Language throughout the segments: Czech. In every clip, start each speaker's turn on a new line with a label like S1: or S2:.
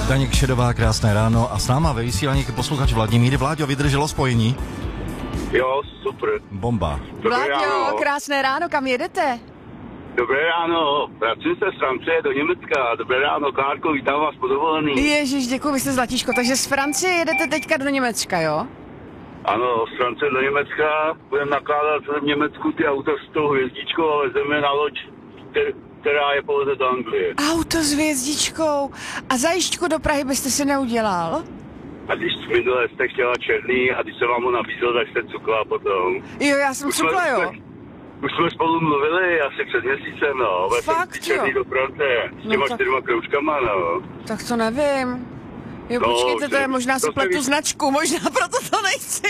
S1: Daněk Šedová, krásné ráno a s náma ve vysílání posluchač Vladimír. Vláďo, vydrželo spojení?
S2: Jo, super.
S1: Bomba.
S3: Vláďo, krásné ráno, kam jedete?
S2: Dobré ráno, pracuji se z Francie do Německa. Dobré ráno, Klárko, vítám vás po dovolený.
S3: Ježiš, děkuji, vy jste Zlatíško, takže z Francie jedete teďka do Německa, jo?
S2: Ano, z Francie do Německa. Budeme nakládat v Německu ty auta s tou hvězdičkou a vezeme na loď, která je poveze do Anglie.
S3: Auto s hvězdičkou. A zajížďku do Prahy byste si neudělal?
S2: A když minule jste chtěla černý a když se vám ho nabízel, tak jste cukla potom.
S3: Jo, já jsem cukla, jo.
S2: Už jsme spolu mluvili asi před měsícem, no.
S3: Fakt,
S2: černý do Francie s těma 4 kroužkama, no.
S3: Tak to nevím. Jo,
S2: No,
S3: počkejte, to je možná si pletu značku, možná proto to nechci.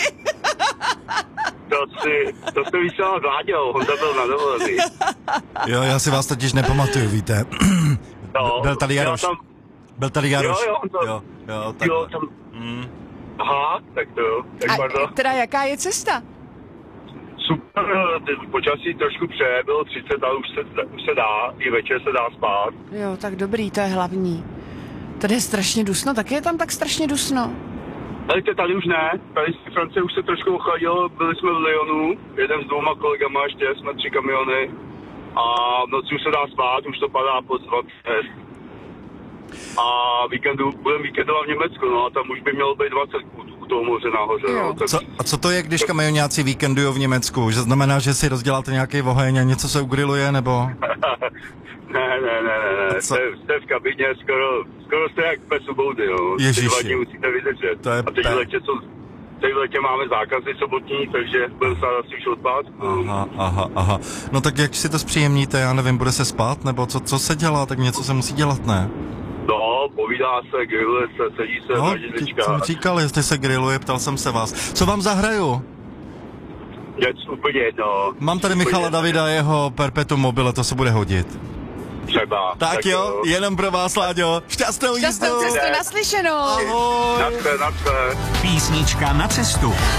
S2: To jste vysílal s Vláďou, on to byl na dovolený.
S1: Jo, já si vás totiž nepamatuju, víte.
S2: No,
S1: Byl tady Jaroš. Byl tady Jaroš.
S2: Jo,
S1: takhle.
S2: tam... Aha, tak to jo.
S3: A teda jaká je cesta?
S2: Super, počasí trošku bylo 30, ale už se dá, i večer se dá spát.
S3: Jo, tak dobrý, to je hlavní. Tady je strašně dusno, taky je tam tak strašně dusno.
S2: Ale tady už ne, tady z Francie už se trošku ochladilo, byli jsme v Lyonu, jeden s 2 kolegama ještě, jsme 3 kamiony a v noci už se dá spát, už to padá pod 20. A budeme víkendovat v Německu, no a tam už by mělo být 20 u toho moře nahoře. No,
S1: A co to je, když kamionáci víkendují v Německu? Že znamená, že si rozděláte nějaký oheň a něco se ugriluje, nebo?
S2: Ne. Jste v kabině, skoro jste jak pes u boudy, no.
S1: Ježiši.
S2: 2 dny musíte vydržet.
S1: To je
S2: a teď v letě máme zákazy sobotní, takže budeme se asi už odpát.
S1: Aha. No tak jak si to zpříjemníte, já nevím, bude se spát, nebo co se dělá, tak něco se musí dělat, ne?
S2: No, povídá se, grilluje se, sedí se na židličkách.
S1: Jsem říkal, jestli se grilluje, ptal jsem se vás. Co vám zahraju?
S2: Nic úplně jedno.
S1: Mám tady Michala Davida, jeho Perpetuum mobile, to se bude hodit.
S2: Třeba.
S1: Tak jo, jenom pro vás, Láďo. Šťastnou jízdu.
S3: Šťastnou cestu, naslyšenou.
S1: Ahoj.
S2: Naschle.
S4: Písnička na cestu.